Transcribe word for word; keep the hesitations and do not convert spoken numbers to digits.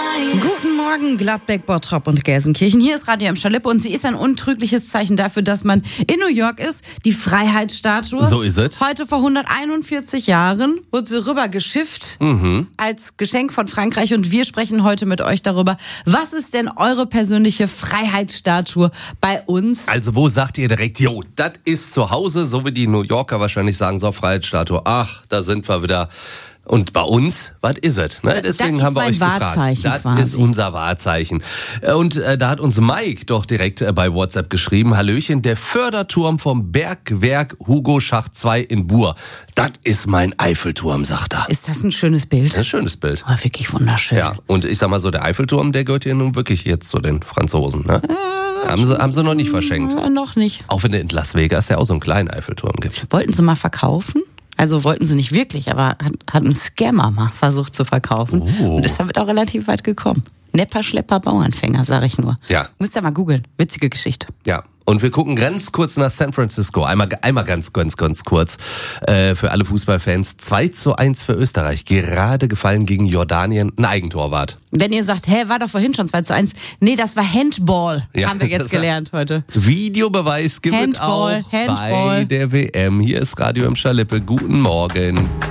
Guten Morgen, Gladbeck, Bottrop und Gelsenkirchen. Hier ist Radio M. Schalippe und sie ist ein untrügliches Zeichen dafür, dass man in New York ist. Die Freiheitsstatue. So ist es. Heute vor hunderteinundvierzig Jahren wurde sie rübergeschifft Mhm. als Geschenk von Frankreich und wir sprechen heute mit euch darüber, was ist denn eure persönliche Freiheitsstatue bei uns? Also wo sagt ihr direkt, jo, das ist zu Hause, so wie die New Yorker wahrscheinlich sagen, so Freiheitsstatue, ach, da sind wir wieder. Und bei uns, was ist es? Ne? Deswegen das haben wir ist euch mein gefragt. Wahrzeichen Das quasi. ist unser Wahrzeichen. Und äh, da hat uns Mike doch direkt äh, bei WhatsApp geschrieben, Hallöchen, der Förderturm vom Bergwerk Hugo Schacht zwei in Buhr. Das ist mein Eiffelturm, sagt er. Ist das ein schönes Bild? Das ist ein schönes Bild. Oh, wirklich wunderschön. Ja, und ich sag mal so, der Eiffelturm, der gehört ja nun wirklich jetzt zu den Franzosen, ne? Äh, haben, sie, haben sie noch nicht verschenkt. Äh, noch nicht. Auch wenn es in Las Vegas ja auch so einen kleinen Eiffelturm gibt. Wollten sie mal verkaufen? Also wollten sie nicht wirklich, aber hat, hat ein Scammer mal versucht zu verkaufen. Oh. Und ist damit auch relativ weit gekommen. Nepper, Schlepper, Bauernfänger, sag ich nur. Ja. Müsst ihr mal googeln. Witzige Geschichte. Ja. Und wir gucken ganz kurz nach San Francisco. Einmal, einmal ganz, ganz, ganz kurz. Äh, für alle Fußballfans. zwei zu eins für Österreich. Gerade gefallen gegen Jordanien. Ein Eigentorwart. Wenn ihr sagt, hä, war doch vorhin schon zwei zu eins. Nee, das war Handball, Ja, haben wir jetzt das- gelernt heute. Videobeweis gibt es Handball, auch Handball. bei der W M. Hier ist Radio im Schalippe. Guten Morgen.